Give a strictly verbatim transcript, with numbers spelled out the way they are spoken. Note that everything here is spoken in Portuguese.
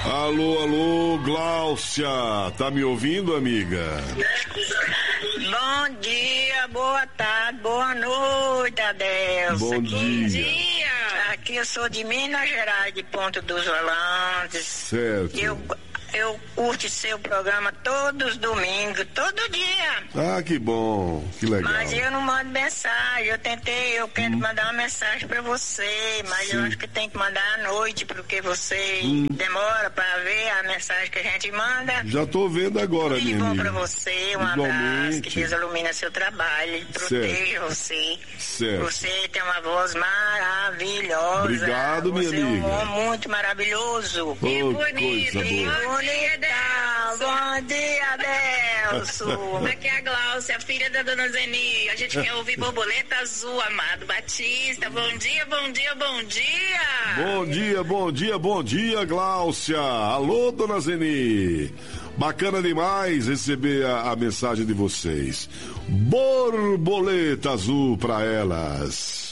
Alô, alô, Gláucia, tá me ouvindo, amiga? Bom dia, boa tarde, boa noite, Adelso. Bom dia. dia. Aqui eu sou de Minas Gerais, de Ponto dos Volantes. Certo. Eu, eu curto seu programa todos os domingos, todo dia. Ah, que bom, que legal. Mas eu não mando mensagem, eu tentei, eu quero hum. mandar uma mensagem pra você, mas Sim. eu acho que tem que mandar à noite, porque você hum. demora pra ver a mensagem que a gente manda. Já tô vendo agora, Tudo minha bom amiga. pra você, um Igualmente. abraço, que Deus ilumina seu trabalho, Ele proteja você. Certo. Você tem uma voz maravilhosa. Obrigado, minha você amiga. É um homem muito maravilhoso. Oh, que bonito, coisa que boa. bonita. Bom dia, Adelso. Aqui é a Gláucia, filha da Dona Zeni. A gente quer ouvir Borboleta Azul, Amado Batista. Bom dia, bom dia, bom dia. Bom dia, bom dia, bom dia, Gláucia. Alô, Dona Zeni. Bacana demais receber a, a mensagem de vocês. Borboleta Azul pra elas.